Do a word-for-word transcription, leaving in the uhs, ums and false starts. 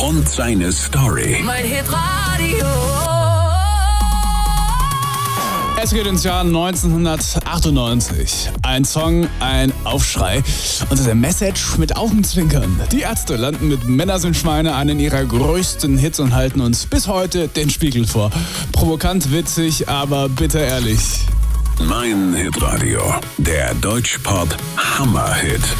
und seine Story. Mein Hitradio. Es geht ins Jahr neunzehnhundertachtundneunzig. Ein Song, ein Aufschrei und der Message mit Augenzwinkern. Die Ärzte landen mit Männer sind Schweine einen ihrer größten Hits und halten uns bis heute den Spiegel vor. Provokant, witzig, aber bitter ehrlich. Mein Hitradio, der Deutschpop Hammerhit.